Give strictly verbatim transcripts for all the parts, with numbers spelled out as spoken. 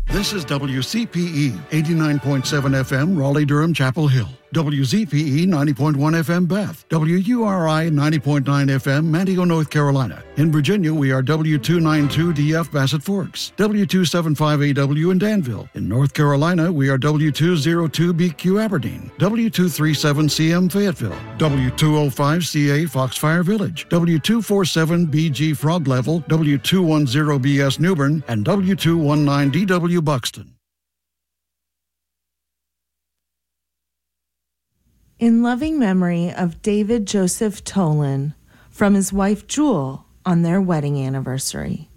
This is W C P E, eighty-nine point seven F M, Raleigh-Durham, Chapel Hill. W Z P E, ninety point one F M, Bath. W U R I, ninety point nine F M, Manteo, North Carolina. In Virginia, we are W two ninety-two D F, Bassett Forks. W two seventy-five A W in Danville. In North Carolina, we are W two oh two B Q, Aberdeen. W two thirty-seven C M, Fayetteville. W two oh five C A, Foxfire Village. W two forty-seven B G, Frog Level. W two ten B S, Newbern. And W two nineteen D W, Buxton. In loving memory of David Joseph Tolan, from his wife Jewel on their wedding anniversary.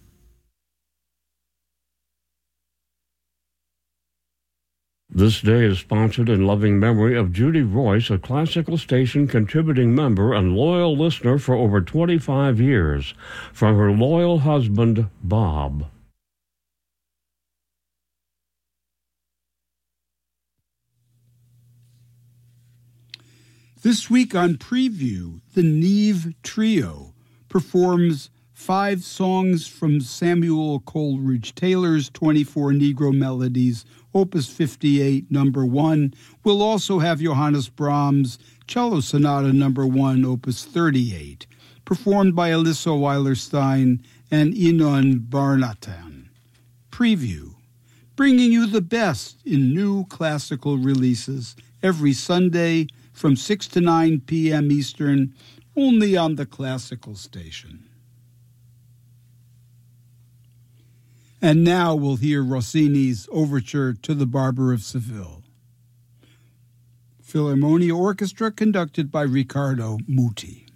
This day is sponsored in loving memory of Judy Royce, a classical station contributing member and loyal listener for over twenty-five years, from her loyal husband, Bob. This week on Preview, the Neve Trio performs five songs from Samuel Coleridge Taylor's twenty-four Negro Melodies, Opus fifty-eight, number one. We'll also have Johannes Brahms' Cello Sonata number one, Opus thirty-eight, performed by Alyssa Weilerstein and Inon Barnatan. Preview, bringing you the best in new classical releases every Sunday from six to nine p.m. Eastern, only on the Classical Station. And now we'll hear Rossini's Overture to the Barber of Seville. Philharmonia Orchestra conducted by Riccardo Muti.